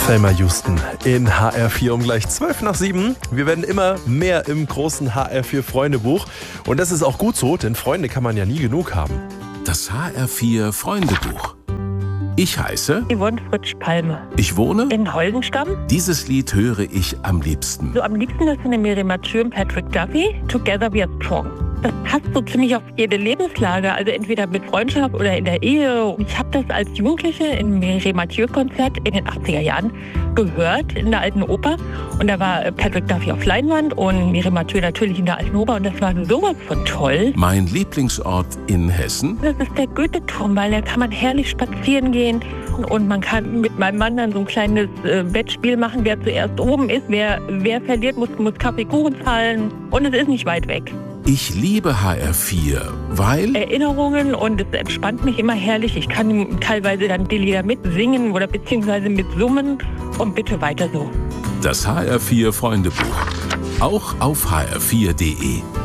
Thelma Houston in HR4 um gleich 7:12. Wir werden immer mehr im großen HR4 Freundebuch. Und das ist auch gut so, denn Freunde kann man ja nie genug haben. Das HR4 Freundebuch. Ich heiße Yvonne Fritsch-Palme. Ich wohne In Holdenstamm. Dieses Lied höre ich am liebsten. So am liebsten ist eine Miriam Mathieu und Patrick Duffy, Together We Are Strong. Das passt so ziemlich auf jede Lebenslage, also entweder mit Freundschaft oder in der Ehe. Ich habe das als Jugendliche im Miriam Mathieu-Konzert in den 80er Jahren gehört, in der Alten Oper. Und da war Patrick Duffy auf Leinwand und Miriam Mathieu natürlich in der Alten Oper. Und das war sowas von toll. Mein Lieblingsort in Hessen? Das ist der Goethe-Turm, weil da kann man herrlich spazieren gehen. Und man kann mit meinem Mann dann so ein kleines Wettspiel machen, wer zuerst oben ist. Wer verliert, muss Kaffee Kuchen zahlen. Und es ist nicht weit weg. Ich liebe HR4, weil Erinnerungen und es entspannt mich immer herrlich. Ich kann teilweise dann die Lieder mitsingen oder beziehungsweise mitsummen und bitte weiter so. das HR4 Freundebuch. Auch auf hr4.de.